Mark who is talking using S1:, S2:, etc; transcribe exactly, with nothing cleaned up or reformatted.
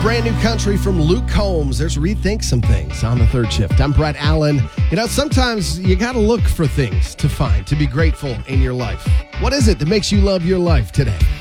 S1: brand new country from Luke Combs. There's Rethink Some Things on the third shift. I'm Brett Allen. You know, sometimes you got to look for things to find, to be grateful in your life. What is it that makes you love your life today?